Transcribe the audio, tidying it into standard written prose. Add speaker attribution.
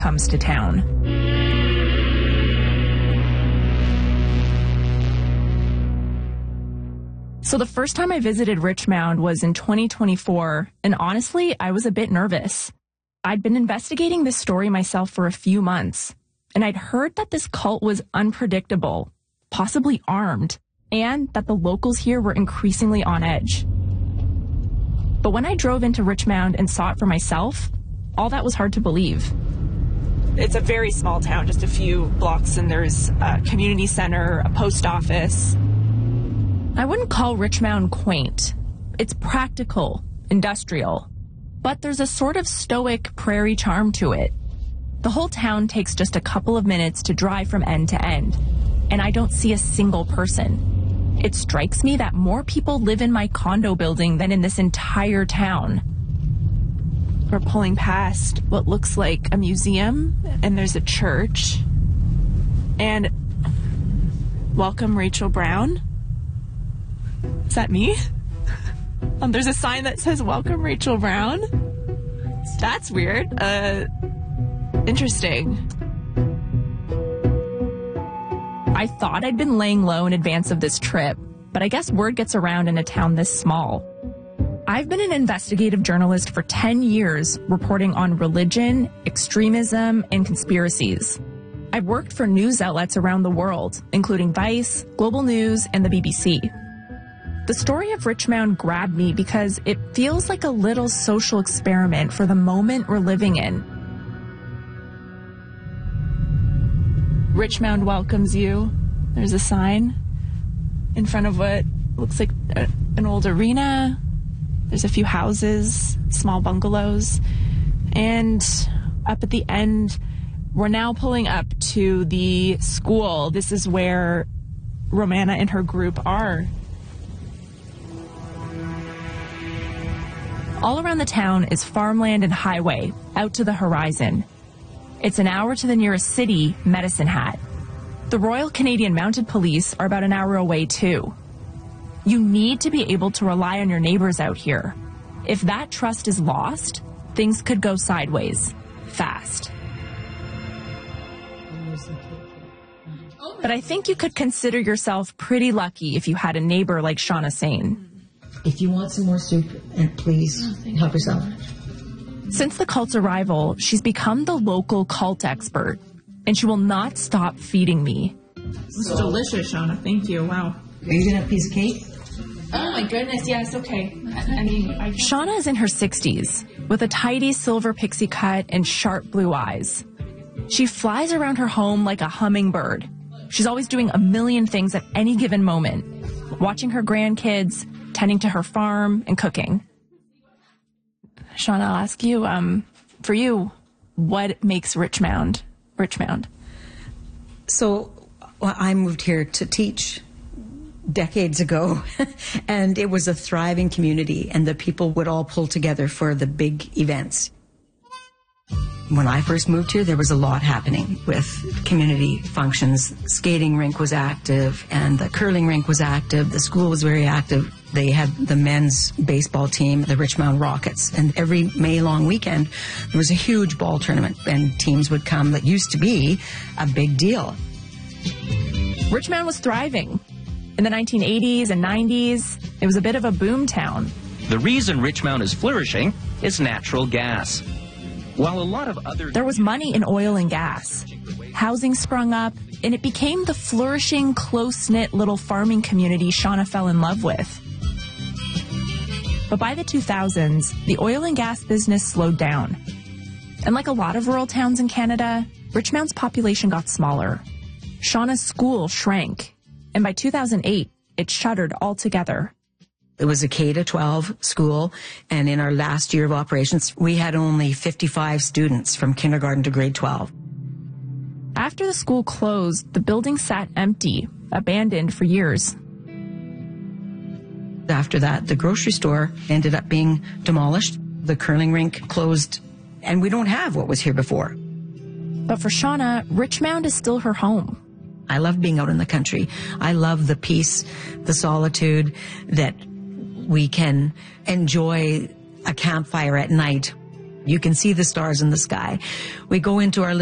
Speaker 1: comes to town. So the first time I visited Richmond was in 2024, and honestly, I was a bit nervous. I'd been investigating this story myself for a few months, and I'd heard that this cult was unpredictable, possibly armed, and that the locals here were increasingly on edge. But when I drove into Richmond and saw it for myself, all that was hard to believe. It's a very small town, just a few blocks, and there's a community center, a post office. I wouldn't call Richmond quaint. It's practical, industrial. But there's a sort of stoic prairie charm to it. The whole town takes just a couple of minutes to drive from end to end, and I don't see a single person. It strikes me that more people live in my condo building than in this entire town. We're pulling past what looks like a museum, and there's a church. And welcome, Rachel Brown. Is that me? There's a sign that says, welcome, Rachel Brown. That's weird. Interesting. I thought I'd been laying low in advance of this trip, but I guess word gets around in a town this small. I've been an investigative journalist for 10 years, reporting on religion, extremism, and conspiracies. I've worked for news outlets around the world, including Vice, Global News, and the BBC. The story of Richmond grabbed me because it feels like a little social experiment for the moment we're living in. Richmond welcomes you. There's a sign in front of what looks like an old arena. There's a few houses, small bungalows. And up at the end, we're now pulling up to the school. This is where Romana and her group are. All around the town is farmland and highway, out to the horizon. It's an hour to the nearest city, Medicine Hat. The Royal Canadian Mounted Police are about an hour away, too. You need to be able to rely on your neighbors out here. If that trust is lost, things could go sideways, fast. But I think you could consider yourself pretty lucky if you had a neighbor like Shauna Sain.
Speaker 2: If you want some more soup, and please help yourself.
Speaker 1: Since the cult's arrival, she's become the local cult expert, and she will not stop feeding me. It's delicious, Shauna. Thank you. Wow.
Speaker 2: Are you going to have a piece of cake?
Speaker 1: Oh, my goodness. Yes, okay. Shauna is in her 60s, with a tidy silver pixie cut and sharp blue eyes. She flies around her home like a hummingbird. She's always doing a million things at any given moment, watching her grandkids, tending to her farm, and cooking. Shauna, I'll ask you, for you, what makes Richmond Richmond?
Speaker 2: So I moved here to teach decades ago, and it was a thriving community, and the people would all pull together for the big events. When I first moved here, there was a lot happening with community functions. Skating rink was active, and the curling rink was active. The school was very active. They had the men's baseball team, the Richmond Rockets, and every May long weekend, there was a huge ball tournament, and teams would come. That used to be a big deal.
Speaker 1: Richmond was thriving. In the 1980s and 90s, it was a bit of a boom town.
Speaker 3: The reason Richmond is flourishing is natural gas. While a lot of other...
Speaker 1: There was money in oil and gas. Housing sprung up, and it became the flourishing, close-knit little farming community Shauna fell in love with. But by the 2000s, the oil and gas business slowed down. And like a lot of rural towns in Canada, Richmond's population got smaller. Shauna's school shrank, and by 2008, it shuttered altogether.
Speaker 2: It was a K-12 school, and in our last year of operations, we had only 55 students from kindergarten to grade 12.
Speaker 1: After the school closed, the building sat empty, abandoned for years.
Speaker 2: After that, the grocery store ended up being demolished. The curling rink closed, and we don't have what was here before.
Speaker 1: But for Shauna, Richmond is still her home.
Speaker 2: I love being out in the country. I love the peace, the solitude, that we can enjoy a campfire at night You can see the stars in the sky. We go into our